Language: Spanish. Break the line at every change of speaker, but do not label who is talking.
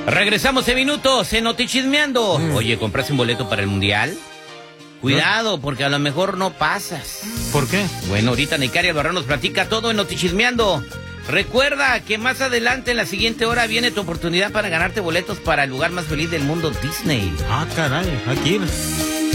Regresamos en minutos en Notichismeando. Oye, ¿compraste un boleto para el Mundial? Cuidado, porque a lo mejor no pasas.
¿Por qué?
Bueno, ahorita Necaria Alvarado nos platica todo en Notichismeando. Recuerda que más adelante en la siguiente hora viene tu oportunidad para ganarte boletos para el lugar más feliz del mundo, Disney.
Ah, caray, aquí.